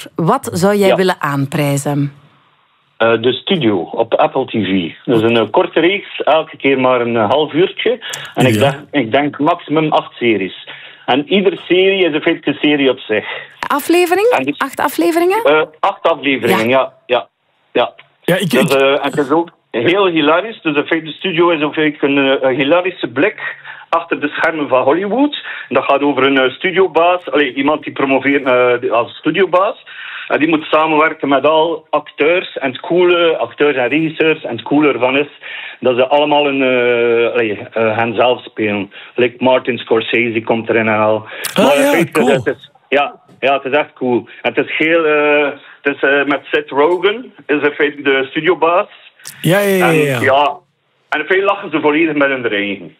Wat zou jij willen aanprijzen? De Studio op Apple TV. Dat is een korte reeks, elke keer maar een half uurtje. En ik denk maximum 8 series. En iedere serie is een feitelijke serie op zich. Aflevering? 8 afleveringen? 8 afleveringen, ja. En het is ook heel hilarisch. Dus de Studio is een hilarische blik achter de schermen van Hollywood. Dat gaat over een studiobaas, iemand die promoveert als studiobaas. En die moet samenwerken met al acteurs en acteurs en regisseurs. En het coole ervan is dat ze allemaal hen zelf spelen. Like Martin Scorsese komt erin en al. Cool. Het is echt cool. En het is heel... het is met Seth Rogen, is in feite de studiobaas. Ja. En in feite lachen ze volledig met hun eigen.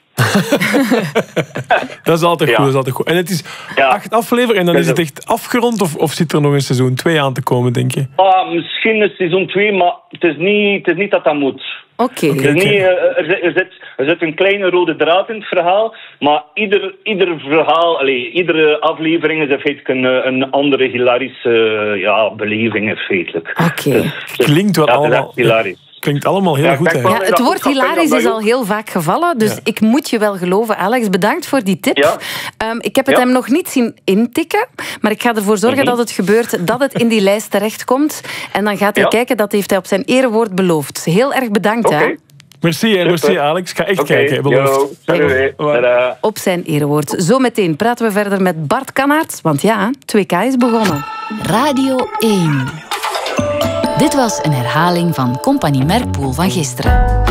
Dat is altijd goed. En het is 8 afleveringen en dan is het echt afgerond of zit er nog een seizoen 2 aan te komen, denk je? Misschien een seizoen 2, maar het is niet dat moet. Oké. Er zit een kleine rode draad in het verhaal, maar ieder verhaal, iedere aflevering is in feite een andere hilarische beleving feitelijk. Oké. Klinkt wel allemaal hilarisch. Klinkt allemaal heel goed. Het woord hilarisch is al heel vaak gevallen, dus ik moet je wel geloven. Alex, bedankt voor die tip. Ja. Ik heb het hem nog niet zien intikken, maar ik ga ervoor zorgen dat het gebeurt, dat het in die lijst terechtkomt. En dan gaat hij kijken, dat heeft hij op zijn erewoord beloofd. Heel erg bedankt, hè. Merci Alex. Ik ga echt kijken. Beloofd. Op zijn erewoord. Zometeen praten we verder met Bart Kannaerts, want 2K is begonnen. Radio 1. Dit was een herhaling van Compagnie Merkpoel van gisteren.